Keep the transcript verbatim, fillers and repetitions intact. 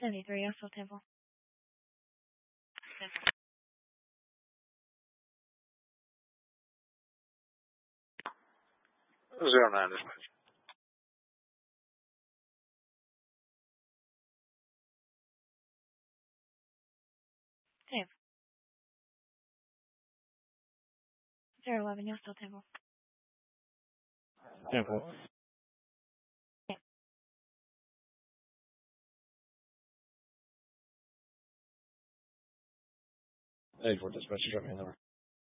seventy-three, y'all still table. Zero nine dispatch. Table. Zero eleven, y'all still table. Temple. Eight four dispatch, you drop me a number.